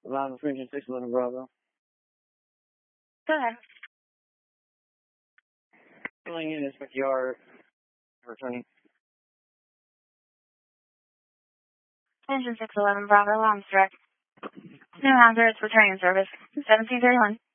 Line of Engine 611 Bravo. Go ahead. Filling in is yard. Returning. Engine 611 Bravo, Long's direct. New Hazards, returning service. 1731.